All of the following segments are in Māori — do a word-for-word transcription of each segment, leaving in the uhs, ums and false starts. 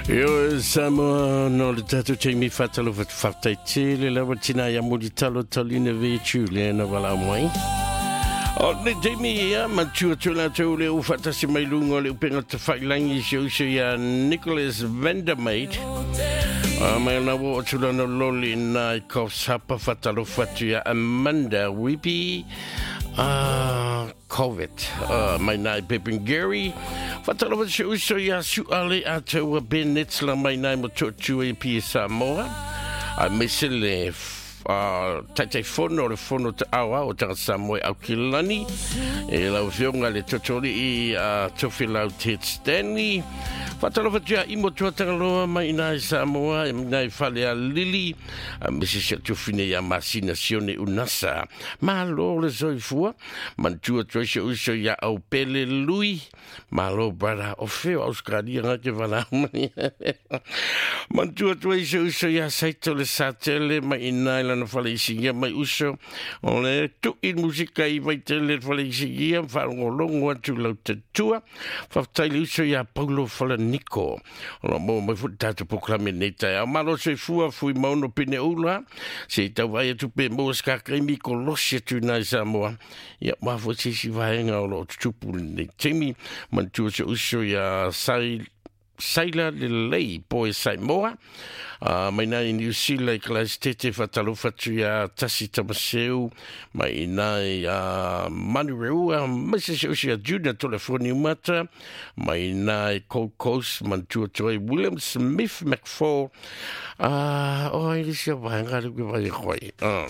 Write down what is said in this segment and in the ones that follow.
Io siamo no le tato c'è mi fatto lo fatta e le lavatina ya moditalo taline veicule na vala mai. O le Jamie ya ma tu tu la tu le u fatta si mai lungo le penga te fai langi si uso ya Nicholas Vandermeid. Ah ma na wo tu la no loli na ko sapa fatta lo fatto ya Amanda Whippy. Ah, COVID. Uh, my name Pippin Gary. Fatalo se uso ya su ale ato ben netsla my name to to e pi Samoa. A mesele uh tate fono le fono te awa o ta Samoa au kilani. E la vionga le totori i a tofila te Stanley. Fatalo fatia imo to tangaloa mai nai Samoa e nai fale a Lily. A mesese to fine ya masinazione unasa. Ma lo le soifua. Mantua troise uso ya au pele lui. Malo brother o feo Australia nga ke vala. Mantua troise uso ya saito le satele ma inai lana fale isingia mai uso. O le tu in musika i vai tele fale isingia. Whaongolongo atu lau tatua. Whaftaili uso ya Paulo fale Nico. O mo mai futi tatu poklame neta. A malo se fua fui mauno pine ula. Se tau vai atu pe mo skakrimi ko losi atu nai Samoa. Ya mafo se si vaenga o lo tupu ne temi. Mantua se uso ya sai Saila le lei poe Samoa. Uh, mai nai New Zealand klas tete fatalo fatu ya tasi tamaseu. Mai nai uh, Manureua. Mai se se uso ya Juna telefoni umata. Mai nai Cold Coast Mantua toi William Smith McFall. Uh, oh, ini siapa yang ada gue banyak koi. Uh.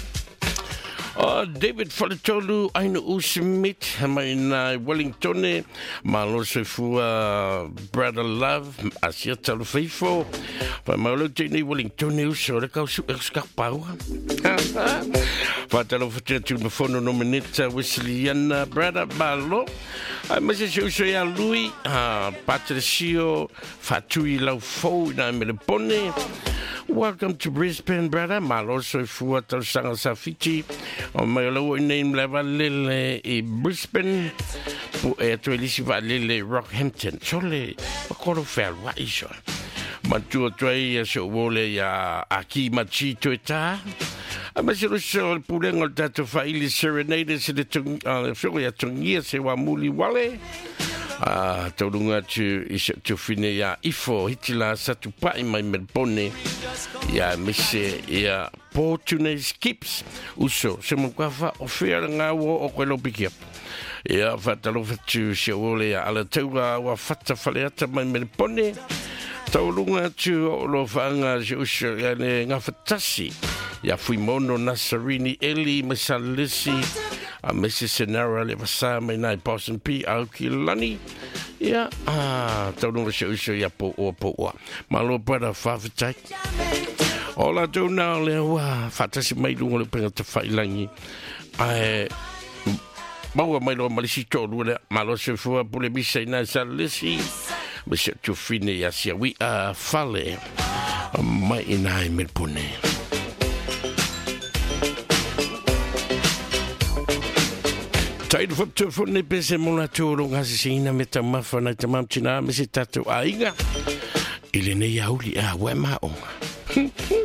Oh, David Faletolu, Aino Usmith, Maina Wellington, Malo Sefua, Brother Love, Asia Talufeifo, Malo Tini Wellington, Uso, the Kausu Escapau. Fatalo Fatu, the phone nominate, Wesleyana, Brother Malo, I must say, Louis, Patricio, Fatui Laufo, Namelpone. Welcome to Brisbane, brother. Malo Sefua, Sanga Safiti. O mai lo name level lele e Brisbane po e to elisi va lele Rockhampton sole ko lo fer wa iso mantu to e so vole ya aki machi to eta a ma se lo so pulengo tato fa ili serenade se de tung so ya tungia se wa muli wale a to lunga tu iso to fine ya ifo hitila satu pa i mai Melbourne ya mise ya Fortune skips uso se mo kwa ofera nga wo o kwelo pikiap ya fatalo fatu se ole ya ala taua wa fata faleata mai Melbourne taulunga tu lo fanga se uso ya ne nga fatasi ya fui mono Nasarini Eli Masalisi a Missus Senara le vasa mai nai Boston P au kilani ya ah taulunga se uso ya po o po wa malo para fafatai. Ola do na le wa fatasi mai lungo le penga te failangi ai maua mai lo malisi tolu le malo se fua pule bisa ina salisi bisa tu fine ya sia wi a fale mai ina Melbourne. Taid fo tu fo ne pese mola tu lo ngasi sina meta mafana tamam china mesi tatu ainga ile ne yauli a wa ma o